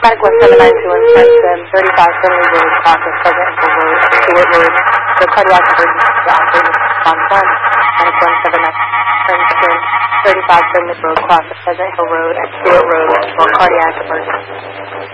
Medic West 7921, Princeton, 35 Finley Road, Process, Pleasant Hill Road, Stewart Road. The cardiac emergency is operating on 1. Medic 179, Princeton, 35 Finley Road, Process, Pleasant Hill Road, and Stewart Road for cardiac emergency.